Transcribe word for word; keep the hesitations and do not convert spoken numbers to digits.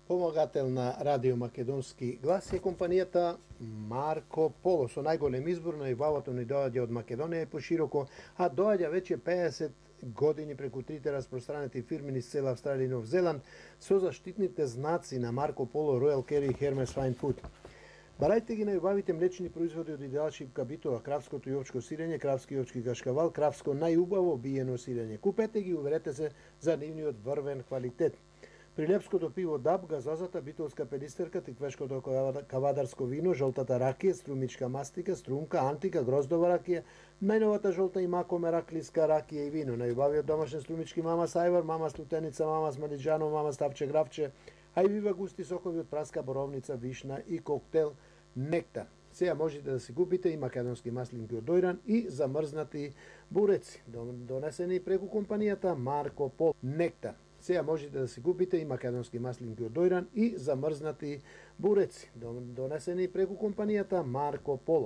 Помагател на Радио Македонски глас е компанијата Марко Поло со најголем избор на ивавото ни доаѓа од Македонија и пошироко, а доаѓа веќе пеесет години преку трите распространети фирми низ цела Австралија и Нов Зеланд со заштитните знаци на Марко Поло, Ројал Кери и Хермес Фајн Фуд. Барајте ги најубавите млечни производи од идеал шипка битова, кравското и овчко сирење, кравски и овчки кашкавал, кравско најубаво биено сирење. Купете ги и уверете се за нивниот врвен квалитет. Прилепското пиво Даб, газозата битолска педистерка, тиквешкото кавадарско вино, жолтата ракија, струмичка мастика, струмка, антика, гроздова ракија, најновата жолта и мако мераклиска ракија и вино, најубавиот домашен струмички мама Сајвар, мама Слутеница, мама Смалиџано, мама Ставче Гравче, а и вива густи сокови од праска, боровница, вишна и коктел Нектар. Сега можете да си купите и македонски маслинки од дојран и замрзнати буреци, донесени преку компанијата Марко Поло. Нектар. Сега можете да си купите и македонски маслинки од дојран и замрзнати буреци, донесени преку компанијата Марко Поло.